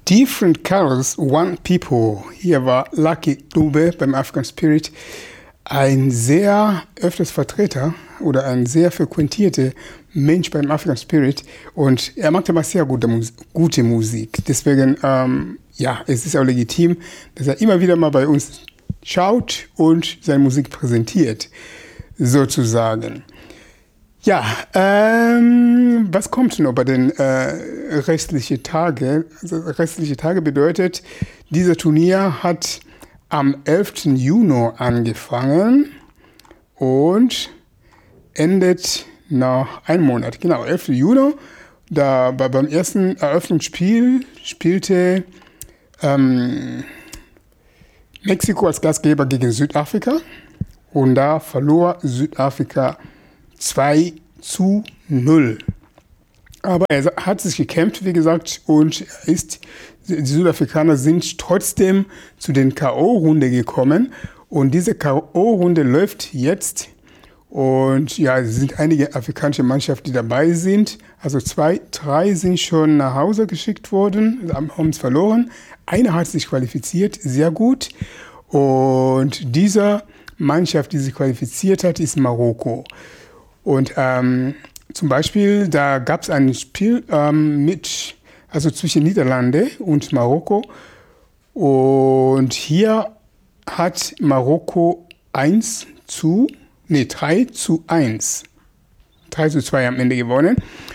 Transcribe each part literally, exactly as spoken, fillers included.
Different Colors, One People. Hier war Lucky Dube beim African Spirit. Ein sehr öfters Vertreter oder ein sehr frequentierter Mensch beim African Spirit. Und er macht immer sehr gute, Mus- gute Musik. Deswegen, ähm, ja, es ist auch legitim, dass er immer wieder mal bei uns schaut und seine Musik präsentiert, sozusagen. Ja, ähm, was kommt noch bei den äh, restlichen Tagen? Also restliche Tage bedeutet, dieser Turnier hat am elften Juni angefangen und endet nach einem Monat. Genau, elften Juni. Da bei, beim ersten Eröffnungsspiel spielte ähm, Mexiko als Gastgeber gegen Südafrika und da verlor Südafrika zwei zu null. Aber er hat sich gekämpft, wie gesagt, und ist, die Südafrikaner sind trotzdem zu den K O-Runde gekommen. Und diese K O-Runde läuft jetzt. Und ja, es sind einige afrikanische Mannschaften, die dabei sind. Also zwei, drei sind schon nach Hause geschickt worden, haben es verloren. Eine hat sich qualifiziert, sehr gut. Und diese Mannschaft, die sich qualifiziert hat, ist Marokko. Und ähm, zum Beispiel, da gab es ein Spiel ähm, mit, also zwischen Niederlande und Marokko. Und hier hat Marokko eins zu, nee, drei zu eins, drei zu zwei am Ende gewonnen.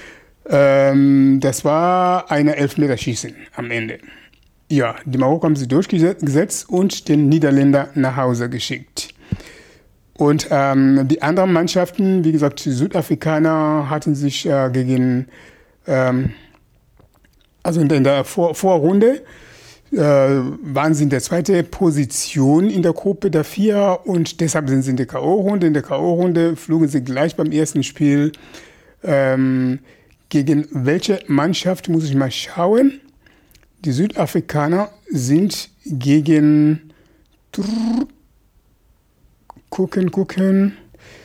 Ähm, das war eine Elfmeterschießen am Ende. Ja, die Marokko haben sie durchgesetzt und den Niederländer nach Hause geschickt. Und ähm, die anderen Mannschaften, wie gesagt, die Südafrikaner hatten sich äh, gegen, ähm, also in der Vor- Vorrunde, äh, waren sie in der zweiten Position in der Gruppe der vier und deshalb sind sie in der K O-Runde. In der K O-Runde flogen sie gleich beim ersten Spiel. Ähm, gegen welche Mannschaft muss ich mal schauen? Die Südafrikaner sind gegen... Gucken, gucken.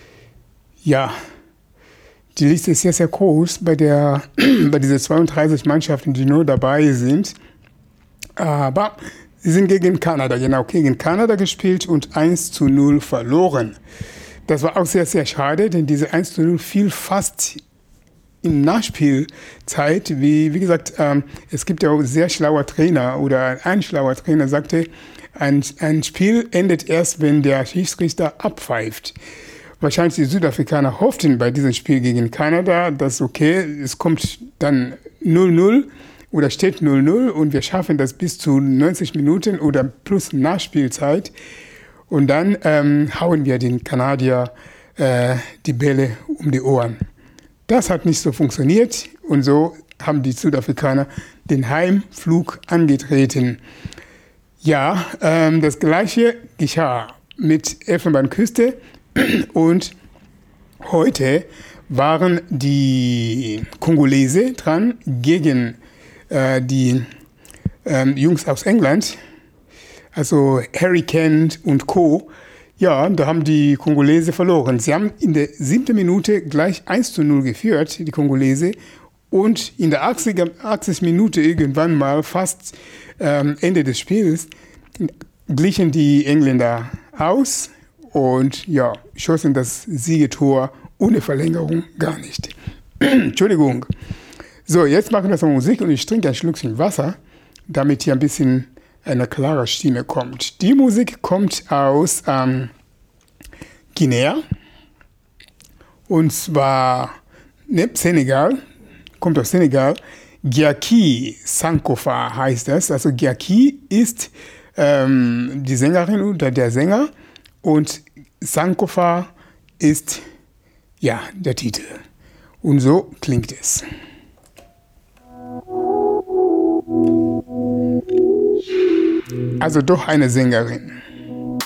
Ja, die Liste ist sehr, sehr groß bei, der, bei diesen zweiunddreißig Mannschaften, die nur dabei sind. Aber sie sind gegen Kanada, genau, gegen Kanada gespielt und eins zu null verloren. Das war auch sehr, sehr schade, denn diese eins zu null fiel fast in Nachspielzeit. Wie, wie gesagt, ähm, es gibt ja auch sehr schlauer Trainer oder ein schlauer Trainer sagte, Ein, ein Spiel endet erst, wenn der Schiedsrichter abpfeift. Wahrscheinlich die Südafrikaner hofften bei diesem Spiel gegen Kanada, dass okay, es kommt dann null null oder steht null null und wir schaffen das bis zu neunzig Minuten oder plus Nachspielzeit und dann ähm, hauen wir den Kanadier äh, die Bälle um die Ohren. Das hat nicht so funktioniert und so haben die Südafrikaner den Heimflug angetreten. Ja, ähm, das Gleiche geschah mit Elfenbeinküste und heute waren die Kongolese dran gegen äh, die ähm, Jungs aus England, also Harry Kent und Co. Ja, da haben die Kongolese verloren. Sie haben in der siebten Minute gleich eins zu null geführt, die Kongolese, und in der achtziger Minute irgendwann mal fast ähm, Ende des Spiels glichen die Engländer aus und ja, schossen das Siegetor ohne Verlängerung gar nicht. Entschuldigung. So, jetzt machen wir so Musik und ich trinke ein Schlückchen Wasser, damit hier ein bisschen eine klare Stimme kommt. Die Musik kommt aus ähm, Guinea und zwar ne, Senegal. Kommt aus Senegal. Gyaki Sankofa heißt das. Also Gyaki ist ähm, die Sängerin oder der Sänger und Sankofa ist ja der Titel. Und so klingt es. Also doch eine Sängerin.